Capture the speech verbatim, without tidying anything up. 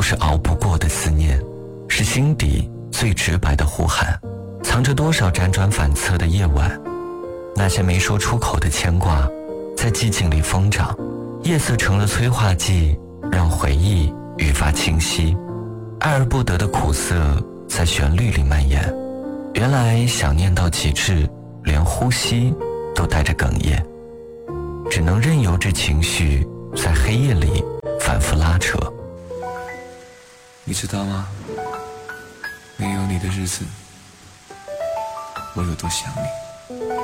是熬不过的思念，是心底最直白的呼喊，藏着多少辗转反侧的夜晚，那些没说出口的牵挂在寂静里疯长，夜色成了催化剂，让回忆愈发清晰，爱而不得的苦涩在旋律里蔓延。原来想念到极致，连呼吸都带着哽咽，只能任由着情绪在黑夜里反复拉扯。 你知道吗？没有你的日子，我有多想你。